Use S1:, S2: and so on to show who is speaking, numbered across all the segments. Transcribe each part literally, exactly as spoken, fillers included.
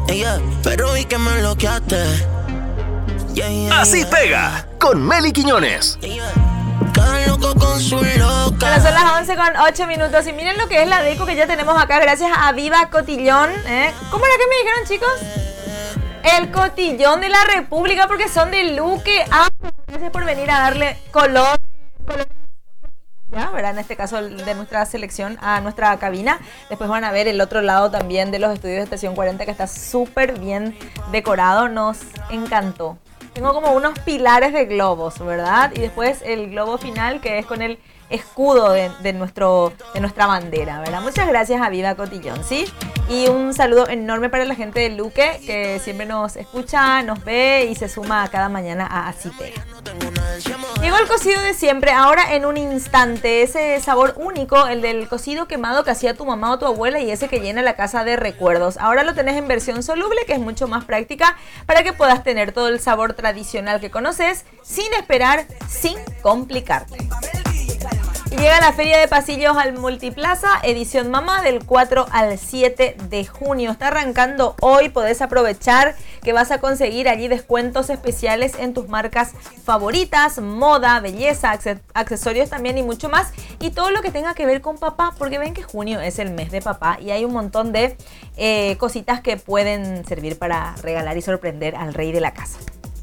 S1: Yeah, pero vi que me bloqueaste. Yeah, yeah,
S2: Así
S1: yeah.
S2: pega con Meli Quiñones.
S1: Yeah. Cada loco con su loca.
S3: Bueno, son las once con ocho minutos. Y miren lo que es la deco que ya tenemos acá gracias a Viva Cotillón. ¿eh? ¿Cómo era que me dijeron, chicos? El cotillón de la República, porque son de Luque. Ah, gracias por venir a darle color, color. Ya, ¿verdad? En este caso de nuestra selección a nuestra cabina. Después van a ver el otro lado también de los estudios de Estación cuarenta, que está súper bien decorado. Nos encantó. Tengo como unos pilares de globos, ¿verdad? Y después el globo final, que es con el escudo de, de, nuestro, de nuestra bandera, ¿verdad? Muchas gracias a Viva Cotillón, ¿sí? Y un saludo enorme para la gente de Luque, que siempre nos escucha, nos ve y se suma cada mañana a Así Pega. Llegó el cocido de siempre, ahora en un instante, ese sabor único, el del cocido quemado que hacía tu mamá o tu abuela y ese que llena la casa de recuerdos. Ahora lo tenés en versión soluble, que es mucho más práctica para que puedas tener todo el sabor tradicional que conoces sin esperar, sin complicarte. Y llega la Feria de Pasillos al Multiplaza, edición Mamá, del cuatro al siete de junio. Está arrancando hoy, podés aprovechar que vas a conseguir allí descuentos especiales en tus marcas favoritas, moda, belleza, accesorios también y mucho más. Y todo lo que tenga que ver con papá, porque ven que junio es el mes de papá y hay un montón de eh, cositas que pueden servir para regalar y sorprender al rey de la casa.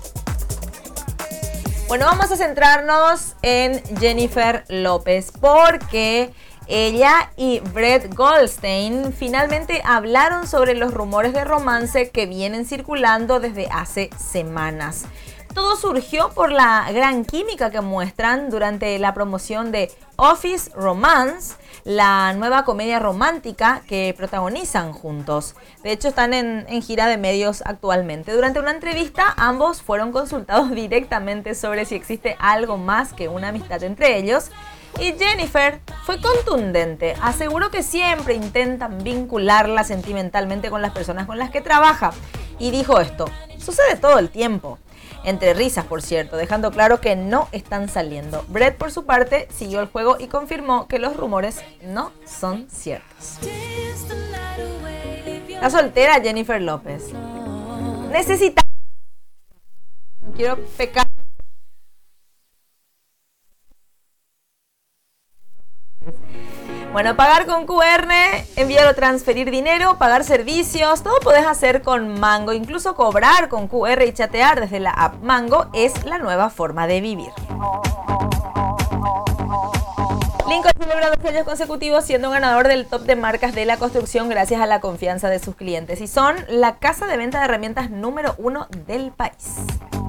S3: Bueno, vamos a centrarnos en Jennifer López porque ella y Brett Goldstein finalmente hablaron sobre los rumores de romance que vienen circulando desde hace semanas. Todo surgió por la gran química que muestran durante la promoción de Office Romance, la nueva comedia romántica que protagonizan juntos. De hecho, están en, en gira de medios actualmente. Durante una entrevista, ambos fueron consultados directamente sobre si existe algo más que una amistad entre ellos. Y Jennifer fue contundente. Aseguró que siempre intentan vincularla sentimentalmente con las personas con las que trabaja. Y dijo esto: sucede todo el tiempo. Entre risas, por cierto, dejando claro que no están saliendo. Brett, por su parte, siguió el juego y confirmó que los rumores no son ciertos. La soltera Jennifer López. Necesita... No quiero pecar. Bueno, pagar con Q R, enviar o transferir dinero, pagar servicios, todo podés hacer con Mango. Incluso cobrar con Q R y chatear desde la app Mango es la nueva forma de vivir. Lincoln celebra dos años consecutivos siendo ganador del top de marcas de la construcción gracias a la confianza de sus clientes. Y son la casa de venta de herramientas número uno del país.